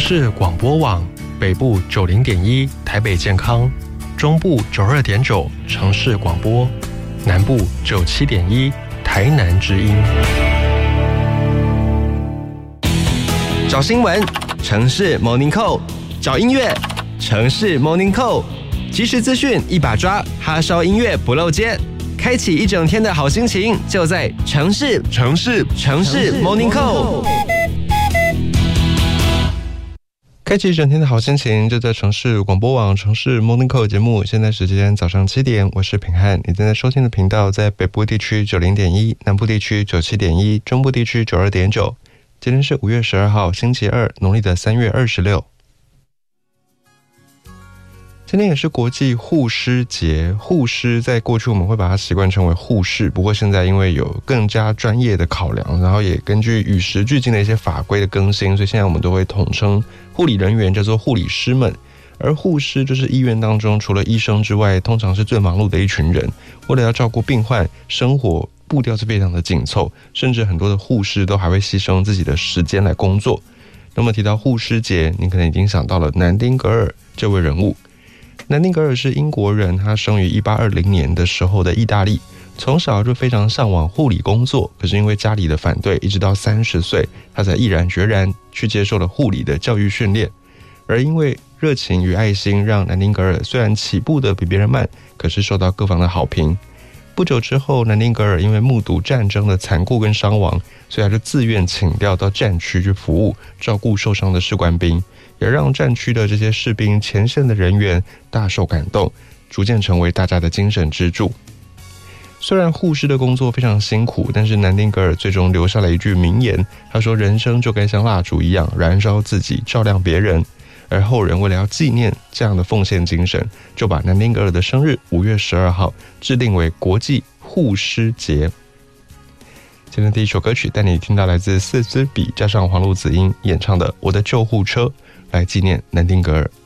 市广播网，北部90.1台北健康，中部92.9城市广播，南部97.1台南之音。 找新闻，城市 Morning Call； 找音乐，城市 Morning Call。即时资讯一把抓，哈烧音乐不漏接，开启一整天的好心情，就在城市 Morning Call。 开启一整天的好心情，就在城市广播网城市 Morning Call 节目。现在时间早上7点，我是品翰。你正在收听的频道在北部地区90.1，南部地区97.1，中部地区92.9。今天是5月12号，星期二，农历的3月26。今天也是国际护师节。护师在过去我们会把它习惯称为护士，不过现在因为有更加专业的考量，然后也根据与时俱进的一些法规的更新，所以现在我们都会统称护理人员叫做护理师们。而护师就是医院当中除了医生之外，通常是最忙碌的一群人，为了要照顾病患，生活步调是非常的紧凑，甚至很多的护士都还会牺牲自己的时间来工作。那么提到护师节，你可能已经想到了南丁格尔这位人物。南丁格尔是英国人，他生于1820年的时候的意大利，从小就非常向往护理工作，可是因为家里的反对，一直到30岁，他才毅然决然去接受了护理的教育训练。而因为热情与爱心，让南丁格尔虽然起步的比别人慢，可是受到各方的好评。不久之后，南丁格尔因为目睹战争的残酷跟伤亡，所以他就自愿请调到战区去服务，照顾受伤的士官兵，也让战区的这些士兵前线的人员大受感动，逐渐成为大家的精神支柱。虽然护士的工作非常辛苦，但是南丁格尔最终留下了一句名言，他说人生就该像蜡烛一样燃烧自己，照亮别人。而后人为了要纪念这样的奉献精神，就把南丁格尔的生日5月12号制定为国际护师节。今天第一首歌曲带你听到来自四支笔加上黄路子英演唱的《我的救护车》，来纪念南丁格尔。